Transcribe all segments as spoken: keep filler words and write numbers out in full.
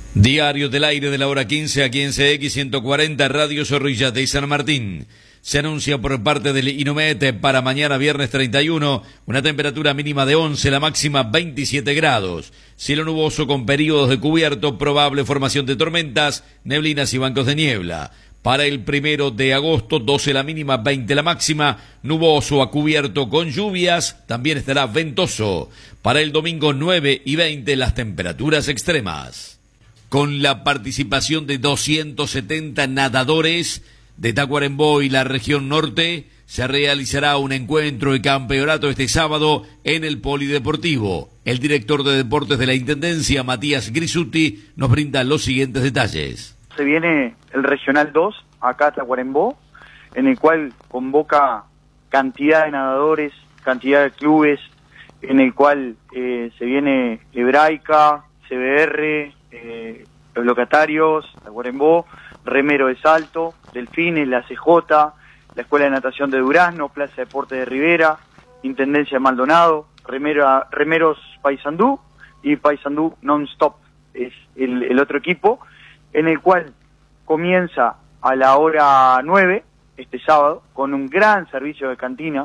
Diario del aire de la hora quince aquí en C X ciento cuarenta Radio Zorrilla de San Martín. Se anuncia por parte del INUMET para mañana viernes treinta y uno una temperatura mínima de once, la máxima veintisiete grados. Cielo nuboso con periodos de cubierto, probable formación de tormentas, neblinas y bancos de niebla. Para el primero de agosto, doce la mínima, veinte la máxima, nuboso a cubierto con lluvias, también estará ventoso. Para el domingo nueve y veinte las temperaturas extremas. Con la participación de doscientos setenta nadadores de Tacuarembó y la región norte, se realizará un encuentro de campeonato este sábado en el Polideportivo. El director de deportes de la Intendencia, Matías Grisutti, nos brinda los siguientes detalles. Se viene el Regional dos, acá a Tacuarembó, en el cual convoca cantidad de nadadores, cantidad de clubes, en el cual eh, se viene Hebraica, C B R, eh, los locatarios, Tacuarembó, Remero de Salto, Delfines, la C J, la Escuela de Natación de Durazno, Plaza de Deportes de Rivera, Intendencia de Maldonado, Remera, Remeros Paysandú y Paysandú Non-Stop es el, el otro equipo, en el cual comienza a la hora nueve, este sábado, con un gran servicio de cantina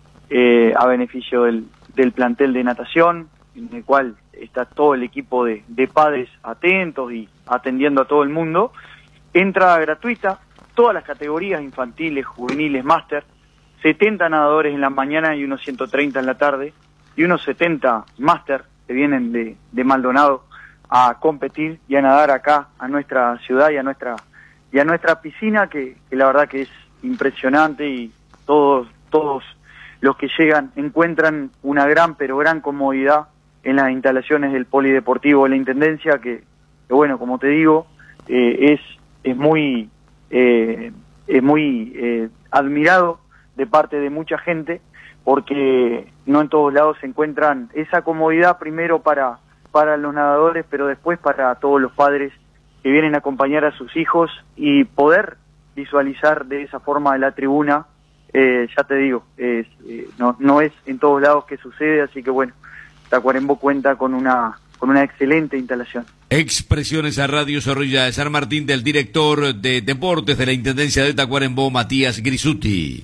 eh, a beneficio del, del plantel de natación, en el cual está todo el equipo de, de padres atentos y atendiendo a todo el mundo. Entrada gratuita, todas las categorías infantiles, juveniles, máster, setenta nadadores en la mañana y unos ciento treinta en la tarde, y unos setenta máster que vienen de, de Maldonado a competir y a nadar acá a nuestra ciudad y a nuestra y a nuestra piscina, que, que la verdad que es impresionante, y todos todos los que llegan encuentran una gran pero gran comodidad en las instalaciones del Polideportivo de la Intendencia, que, que bueno, como te digo, eh, es es muy eh, es muy eh, admirado de parte de mucha gente, porque no en todos lados se encuentran esa comodidad, primero para para los nadadores, pero después para todos los padres que vienen a acompañar a sus hijos y poder visualizar de esa forma la tribuna. Eh, ya te digo, es, eh, no, no es en todos lados que sucede, así que bueno, Tacuarembó cuenta con una con una excelente instalación. Expresiones a Radio Zorrilla de San Martín del director de deportes de la Intendencia de Tacuarembó, Matías Grisutti.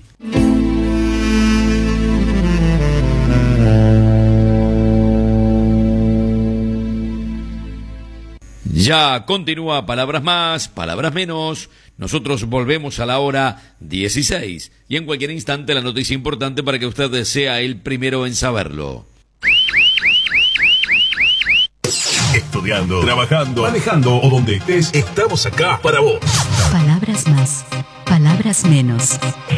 Ya continúa Palabras Más, Palabras Menos. Nosotros volvemos a la hora dieciséis. Y en cualquier instante la noticia importante para que usted sea el primero en saberlo. Estudiando, trabajando, manejando o donde estés, estamos acá para vos. Palabras Más, Palabras Menos.